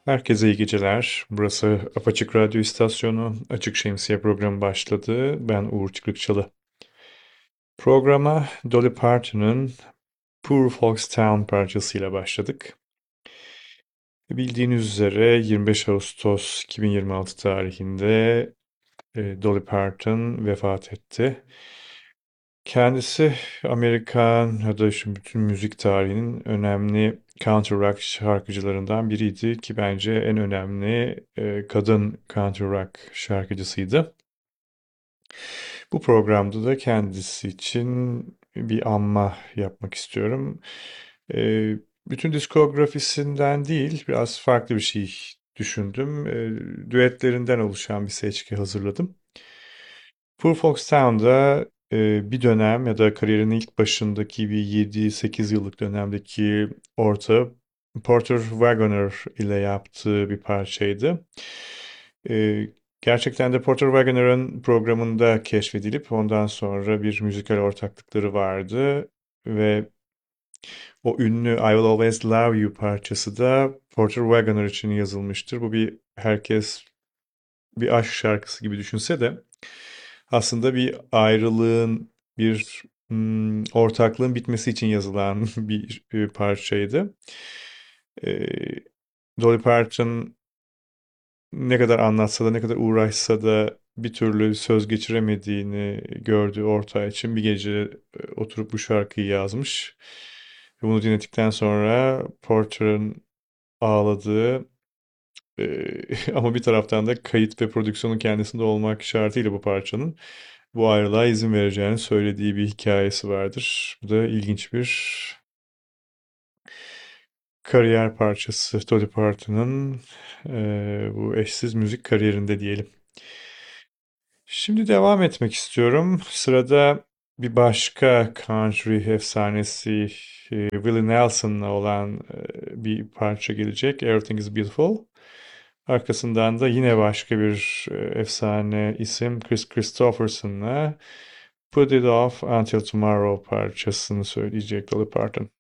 Herkese iyi geceler. Burası Apaçık Radyo İstasyonu. Açık Şemsiye programı başladı. Ben Uğur Çıkıkçalı. Programa Dolly Parton'un Poor Folks Town parçasıyla başladık. Bildiğiniz üzere 25 Ağustos 2026 tarihinde Dolly Parton vefat etti. Kendisi Amerikan ya da şu bütün müzik tarihinin önemli country rock şarkıcılarından biriydi ki bence en önemli kadın country rock şarkıcısıydı. Bu programda da kendisi için bir anma yapmak istiyorum. E, Bütün diskografisinden değil, biraz farklı bir şey düşündüm. Düetlerinden oluşan bir seçki hazırladım. Poor Folks Town'da bir dönem ya da kariyerinin ilk başındaki bir 7-8 yıllık dönemdeki orta Porter Wagoner ile yaptığı bir parçaydı. E, Gerçekten de Porter Wagoner'ın programında keşfedilip ondan sonra bir müzikal ortaklıkları vardı ve o ünlü I Will Always Love You parçası da Porter Wagoner için yazılmıştır. Bu bir herkes bir aşk şarkısı gibi düşünse de aslında bir ayrılığın, bir ortaklığın bitmesi için yazılan bir parçaydı. E, Dolly Parton ne kadar anlatsa da ne kadar uğraşsa da bir türlü söz geçiremediğini gördüğü ortağı için bir gece oturup bu şarkıyı yazmış. Ve bunu dinledikten sonra Porter'ın ağladığı ama bir taraftan da kayıt ve prodüksiyonun kendisinde olmak şartıyla bu parçanın bu ayrılığa izin vereceğini söylediği bir hikayesi vardır. Bu da ilginç bir kariyer parçası Dolly Parton'ın bu eşsiz müzik kariyerinde diyelim. Şimdi devam etmek istiyorum. Sırada bir başka country efsanesi Willie Nelson'la olan bir parça gelecek. Everything is Beautiful. Arkasından da yine başka bir efsane isim Chris Christopherson'la Put It Off Until Tomorrow parçasını söyleyecek Dolly Parton.